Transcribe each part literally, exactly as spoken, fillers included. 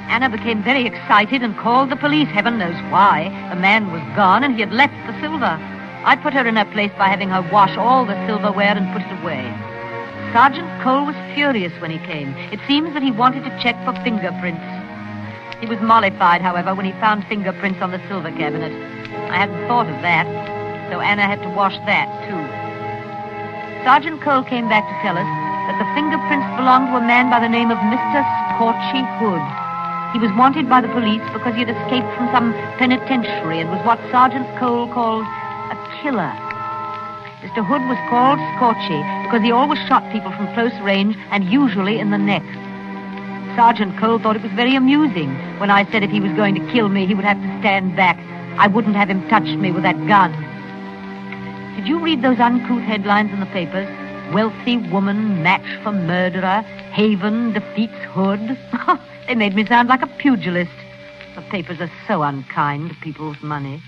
Anna became very excited and called the police. Heaven knows why. The man was gone and he had left the silver. I put her in her place by having her wash all the silverware and put it away. Sergeant Cole was furious when he came. It seems that he wanted to check for fingerprints. He was mollified, however, when he found fingerprints on the silver cabinet. I hadn't thought of that, so Anna had to wash that, too. Sergeant Cole came back to tell us that the fingerprints belonged to a man by the name of Mister Scorchy Hood. He was wanted by the police because he had escaped from some penitentiary and was what Sergeant Cole called a killer. Mister Hood was called Scorchy because he always shot people from close range and usually in the neck. Sergeant Cole thought it was very amusing when I said if he was going to kill me, he would have to stand back. I wouldn't have him touch me with that gun. Did you read those uncouth headlines in the papers? Wealthy woman, match for murderer, Haven defeats Hood. They made me sound like a pugilist. The papers are so unkind to people with money.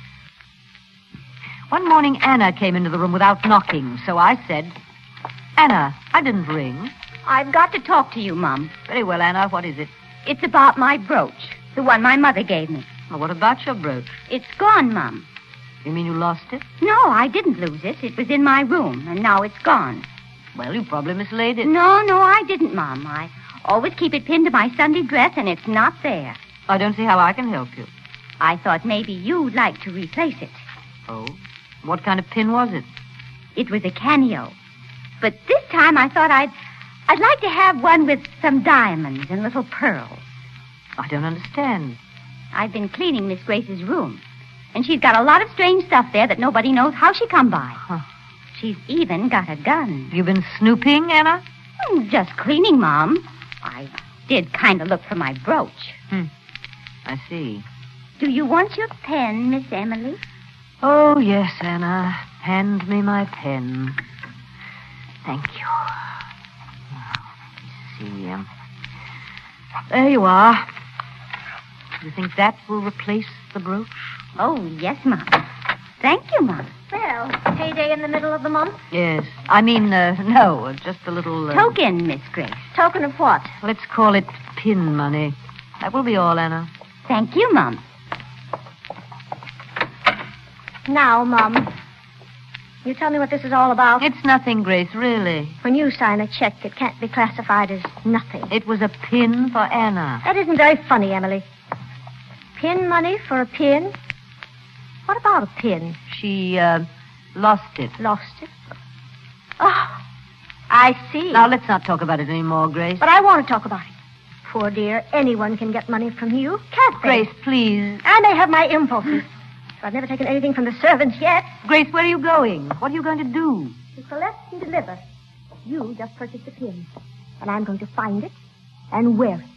One morning, Anna came into the room without knocking, so I said, Anna, I didn't ring. I've got to talk to you, Mum. Very well, Anna, what is it? It's about my brooch, the one my mother gave me. Well, what about your brooch? It's gone, Mum. You mean you lost it? No, I didn't lose it. It was in my room, and now it's gone. Well, you probably mislaid it. No, no, I didn't, Mum. I always keep it pinned to my Sunday dress, and it's not there. I don't see how I can help you. I thought maybe you'd like to replace it. Oh? What kind of pin was it? It was a cameo. But this time I thought I'd... I'd like to have one with some diamonds and little pearls. I don't understand. I've been cleaning Miss Grace's room, and she's got a lot of strange stuff there that nobody knows how she come by. Huh. She's even got a gun. You been snooping, Anna? Hmm, just cleaning, Mom. I did kind of look for my brooch. Hmm. I see. Do you want your pen, Miss Emily? Oh, yes, Anna. Hand me my pen. Thank you. Let me see. Um, there you are. Do you think that will replace the brooch? Oh, yes, Mom. Thank you, Mom. Well, payday in the middle of the month? Yes. I mean, uh, no, just a little... Uh, Token, Miss Grace. Token of what? Let's call it pin money. That will be all, Anna. Thank you, Mom. Now, Mom, you tell me what this is all about. It's nothing, Grace, really. When you sign a check, it can't be classified as nothing. It was a pin for Anna. That isn't very funny, Emily. Pin money for a pin? What about a pin? She, uh, lost it. Lost it? Oh, I see. Now, let's not talk about it anymore, Grace. But I want to talk about it. Poor dear, anyone can get money from you, can't they? Grace, please. I may have my impulses, but I've never taken anything from the servants yet. Grace, where are you going? What are you going to do? To collect and deliver. You just purchased a pin, and I'm going to find it and wear it.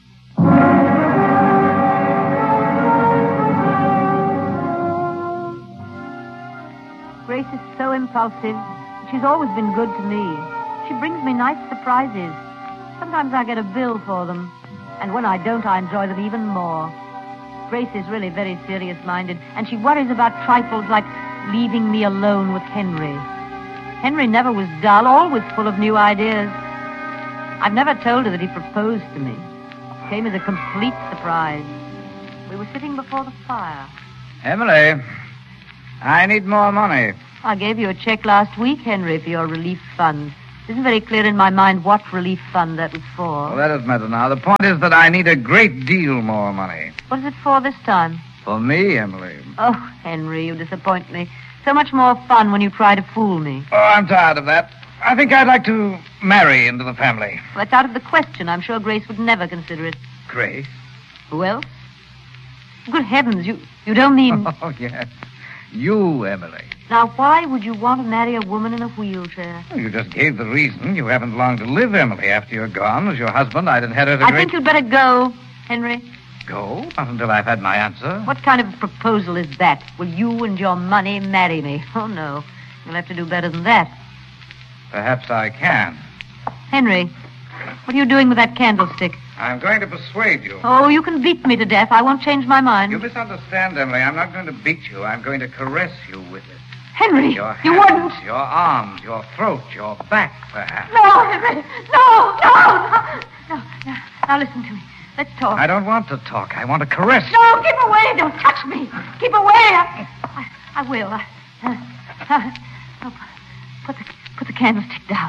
Grace is so impulsive. She's always been good to me. She brings me nice surprises. Sometimes I get a bill for them, and when I don't, I enjoy them even more. Grace is really very serious-minded, and she worries about trifles like leaving me alone with Henry. Henry never was dull, always full of new ideas. I've never told her that he proposed to me. It came as a complete surprise. We were sitting before the fire. Emily, I need more money. I gave you a check last week, Henry, for your relief fund. It isn't very clear in my mind what relief fund that was for. Well, that doesn't matter now. The point is that I need a great deal more money. What is it for this time? For me, Emily. Oh, Henry, you disappoint me. So much more fun when you try to fool me. Oh, I'm tired of that. I think I'd like to marry into the family. Well, that's out of the question. I'm sure Grace would never consider it. Grace? Who else? Good heavens, you, you don't mean... Oh, yes. You, Emily. Now, why would you want to marry a woman in a wheelchair? Well, you just gave the reason. You haven't long to live, Emily. After you're gone, as your husband, I'd inherit a I great... think you'd better go, Henry. Go? Not until I've had my answer. What kind of proposal is that? Will you and your money marry me? Oh, no. You'll have to do better than that. Perhaps I can. Henry, what are you doing with that candlestick? I'm going to persuade you. Oh, you can beat me to death. I won't change my mind. You misunderstand, Emily. I'm not going to beat you. I'm going to caress you with it. Henry, Your you hands, wouldn't. Your arms, your throat, your back, perhaps. No, Henry. No, no, no. No, no. Now listen to me. Let's talk. I don't want to talk. I want to caress. No, keep away. Don't touch me. Keep away. I, I, I will. I, uh, uh, oh, put, the, put the candlestick down.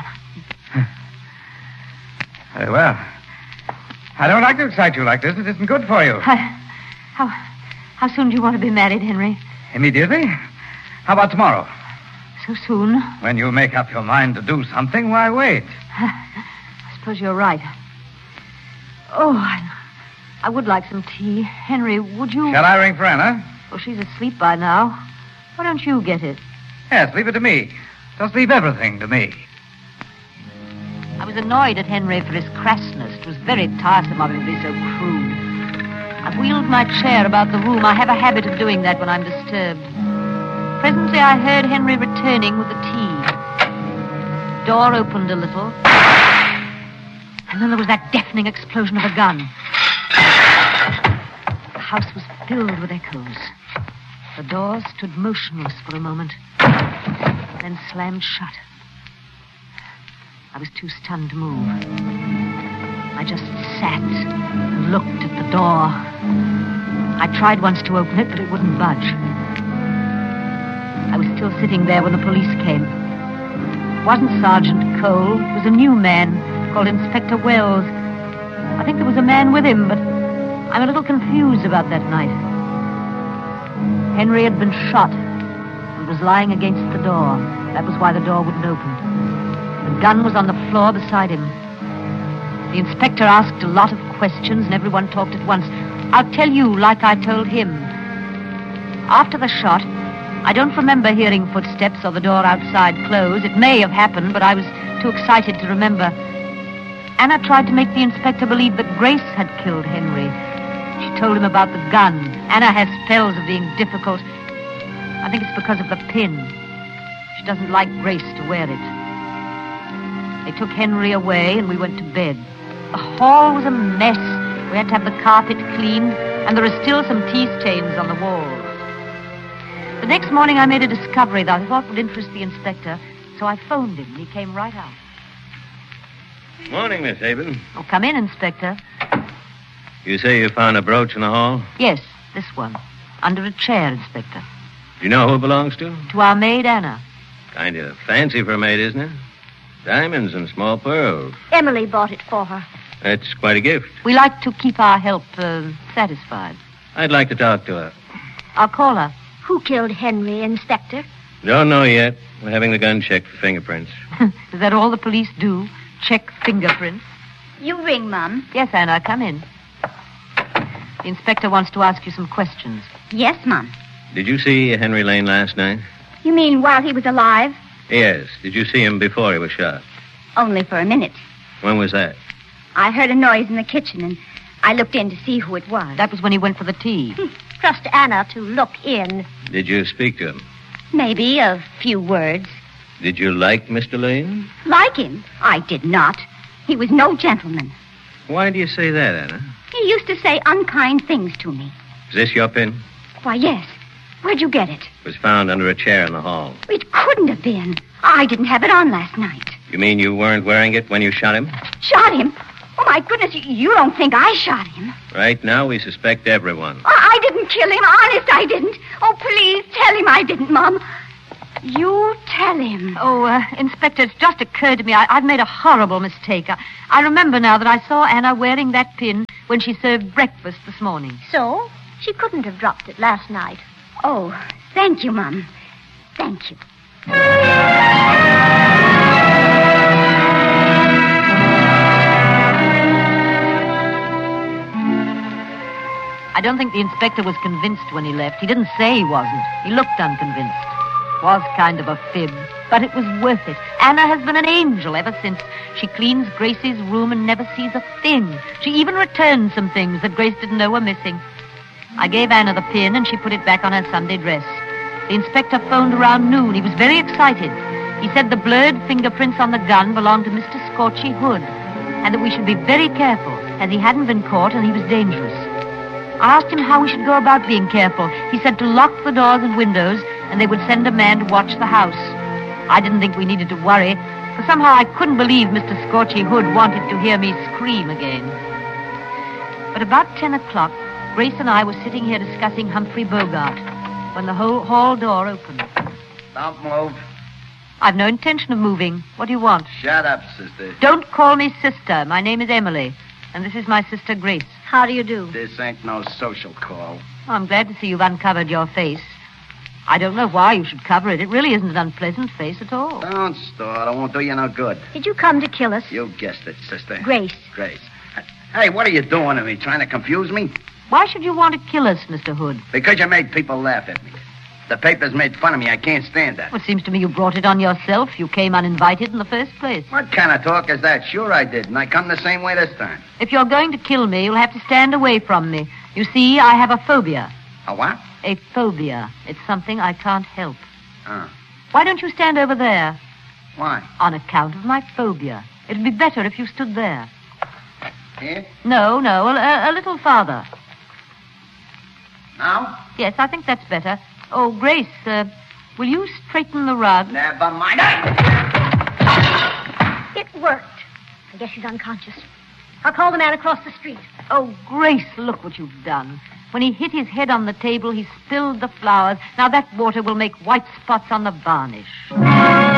Very well. I don't like to excite you like this. It isn't good for you. I, how, how soon do you want to be married, Henry? Immediately? How about tomorrow? So soon? When you make up your mind to do something, why wait? I suppose you're right. Oh, I, I would like some tea. Henry, would you... Shall I ring for Anna? Oh, she's asleep by now. Why don't you get it? Yes, leave it to me. Just leave everything to me. I was annoyed at Henry for his crassness. It was very tiresome of him to be so crude. I wheeled my chair about the room. I have a habit of doing that when I'm disturbed. Presently, I heard Henry returning with the tea. Door opened a little. And then there was that deafening explosion of a gun. The house was filled with echoes. The door stood motionless for a moment, then slammed shut. I was too stunned to move. I just sat and looked at the door. I tried once to open it, but it wouldn't budge. I was still sitting there when the police came. It wasn't Sergeant Cole. It was a new man called Inspector Wells. I think there was a man with him, but I'm a little confused about that night. Henry had been shot and was lying against the door. That was why the door wouldn't open. The gun was on the floor beside him. The inspector asked a lot of questions, and everyone talked at once. I'll tell you like I told him. After the shot, I don't remember hearing footsteps or the door outside close. It may have happened, but I was too excited to remember. Anna tried to make the inspector believe that Grace had killed Henry. She told him about the gun. Anna has spells of being difficult. I think it's because of the pin. She doesn't like Grace to wear it. They took Henry away, and we went to bed. The hall was a mess. We had to have the carpet cleaned, and there are still some tea stains on the walls. The next morning, I made a discovery that I thought would interest the inspector, so I phoned him, and he came right out. Morning, Miss Haven. Oh, come in, Inspector. You say you found a brooch in the hall? Yes, this one. Under a chair, Inspector. Do you know who it belongs to? To our maid, Anna. Kind of fancy for a maid, isn't it? Diamonds and small pearls. Emily bought it for her. That's quite a gift. We like to keep our help uh, satisfied. I'd like to talk to her. I'll call her. Who killed Henry, Inspector? Don't know yet. We're having the gun checked for fingerprints. Is that all the police do? Check fingerprints? You ring, Mum. Yes, Anna, come in. The inspector wants to ask you some questions. Yes, Mum. Did you see Henry Lane last night? You mean while he was alive? Yes. Did you see him before he was shot? Only for a minute. When was that? I heard a noise in the kitchen, and I looked in to see who it was. That was when he went for the tea. Trust Anna to look in. Did you speak to him? Maybe a few words. Did you like Mister Lane? Like him? I did not. He was no gentleman. Why do you say that, Anna? He used to say unkind things to me. Is this your pin? Why, yes. Where'd you get it? It was found under a chair in the hall. It couldn't have been. I didn't have it on last night. You mean you weren't wearing it when you shot him? Shot him? Oh, my goodness, you, you don't think I shot him? Right now, we suspect everyone. I, I didn't kill him. Honest, I didn't. Oh, please, tell him I didn't, Mom. You tell him. Oh, uh, Inspector, it's just occurred to me. I, I've made a horrible mistake. I, I remember now that I saw Anna wearing that pin when she served breakfast this morning. So? She couldn't have dropped it last night. Oh, thank you, Mom. Thank you. I don't think the inspector was convinced when he left. He didn't say he wasn't. He looked unconvinced. Was kind of a fib, but it was worth it. Anna has been an angel ever since. She cleans Grace's room and never sees a thing. She even returned some things that Grace didn't know were missing. I gave Anna the pin, and she put it back on her Sunday dress. The inspector phoned around noon. He was very excited. He said the blurred fingerprints on the gun belonged to Mister Scorchy Hood, and that we should be very careful, as he hadn't been caught and he was dangerous. I asked him how we should go about being careful. He said to lock the doors and windows, and they would send a man to watch the house. I didn't think we needed to worry, for somehow I couldn't believe Mister Scorchy Hood wanted to hear me scream again. But about ten o'clock, Grace and I were sitting here discussing Humphrey Bogart when the whole hall door opened. Don't move. I've no intention of moving. What do you want? Shut up, sister. Don't call me sister. My name is Emily, and this is my sister Grace. How do you do? This ain't no social call. Well, I'm glad to see you've uncovered your face. I don't know why you should cover it. It really isn't an unpleasant face at all. Don't start. I won't do you no good. Did you come to kill us? You guessed it, sister. Grace. Grace. Hey, what are you doing to me? Trying to confuse me? Why should you want to kill us, Mister Hood? Because you made people laugh at me. The papers made fun of me. I can't stand that. Well, it seems to me you brought it on yourself. You came uninvited in the first place. What kind of talk is that? Sure I did, and I come the same way this time. If you're going to kill me, you'll have to stand away from me. You see, I have a phobia. A what? A phobia. It's something I can't help. Oh. Why don't you stand over there? Why? On account of my phobia. It'd be better if you stood there. Here? No, no, a, a little farther. Now? Yes, I think that's better. Oh, Grace, uh, will you straighten the rug? Never mind. It worked. I guess she's unconscious. I'll call the man across the street. Oh, Grace, look what you've done. When he hit his head on the table, he spilled the flowers. Now that water will make white spots on the varnish.